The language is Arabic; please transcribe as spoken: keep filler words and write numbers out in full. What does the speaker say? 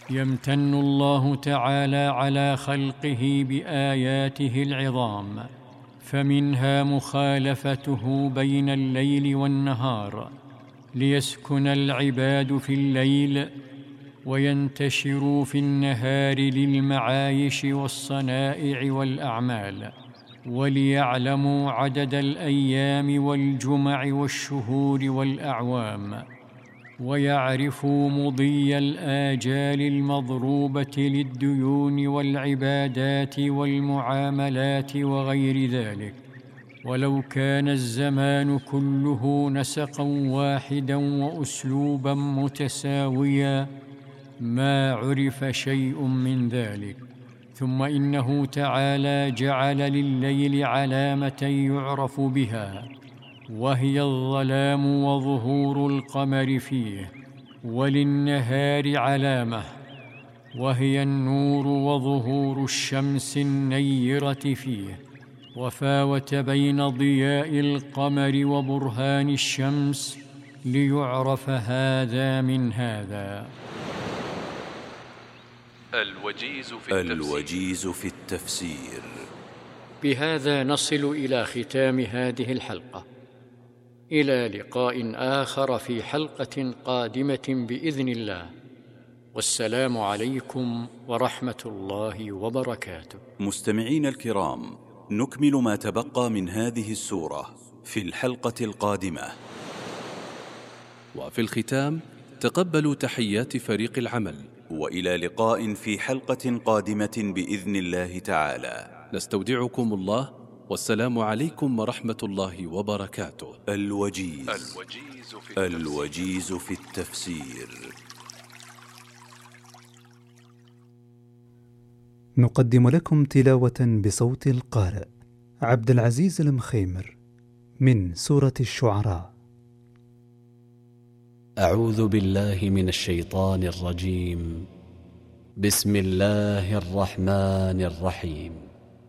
يمتن الله تعالى على خلقه بآياته العظام، فمنها مخالفته بين الليل والنهار ليسكن العباد في الليل وينتشروا في النهار للمعايش والصنائع والأعمال، وليعلموا عدد الأيام والجمع والشهور والأعوام، ويعرفوا مضي الآجال المضروبة للديون والعبادات والمعاملات وغير ذلك. ولو كان الزمان كله نسقا واحدا وأسلوبا متساويا ما عرف شيء من ذلك. ثم إنه تعالى جعل لليل علامة يعرف بها، وهي الظلام وظهور القمر فيه، وللنهار علامة وهي النور وظهور الشمس النيرة فيه، وفاوت بين ضياء القمر وبرهان الشمس ليعرف هذا من هذا. الوجيز في التفسير, الوجيز في التفسير. بهذا نصل إلى ختام هذه الحلقة، إلى لقاء آخر في حلقة قادمة بإذن الله، والسلام عليكم ورحمة الله وبركاته. مستمعين الكرام، نكمل ما تبقى من هذه السورة في الحلقة القادمة. وفي الختام تقبلوا تحيات فريق العمل، وإلى لقاء في حلقة قادمة بإذن الله تعالى. نستودعكم الله، والسلام عليكم ورحمة الله وبركاته. الوجيز, الوجيز في التفسير. الوجيز في التفسير. نقدم لكم تلاوة بصوت القارئ عبد العزيز المخيمر من سورة الشعراء. أعوذ بالله من الشيطان الرجيم. بسم الله الرحمن الرحيم.